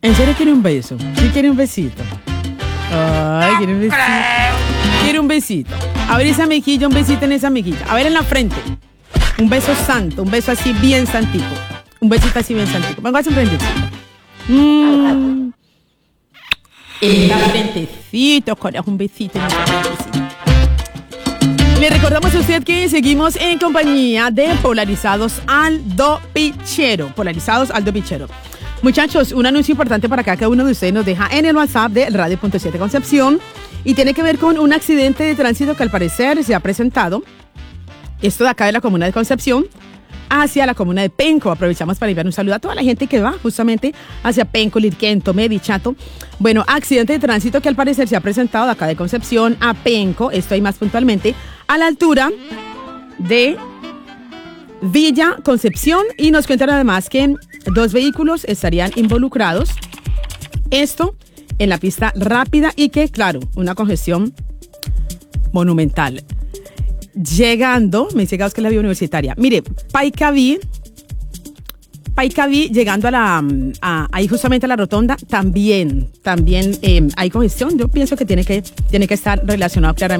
¿En serio quiere un beso? ¿Sí quiere un besito? Ay, quiere un besito. Quiere un besito. A ver esa mejilla, un besito en esa mejilla. A ver en la frente. Un beso santo, un beso así bien santico. Un besito así bien santico. Vengo a hacer un frentecito. En la frentecito, corazón, un besito en la frentecito. Le recordamos a usted que seguimos en compañía de Polarizados Aldo Pichero. Polarizados Aldo Pichero. Muchachos, un anuncio importante para cada uno de ustedes nos deja en el WhatsApp de Radio.7 Concepción y tiene que ver con un accidente de tránsito que al parecer se ha presentado. Esto de acá de la comuna de Concepción hacia la comuna de Penco. Aprovechamos para enviar un saludo a toda la gente que va justamente hacia Penco, Lirquento, Medichato. Bueno, accidente de tránsito que al parecer se ha presentado de acá de Concepción a Penco, esto hay más puntualmente, a la altura de Villa Concepción, y nos cuentan además que 2 vehículos estarían involucrados. Esto en la pista rápida y que, claro, una congestión monumental. Llegando, me dice Gauss que es la vía universitaria. Mire, Paicaví, llegando ahí justamente a la rotonda, también hay congestión. Yo pienso que tiene que estar relacionado claramente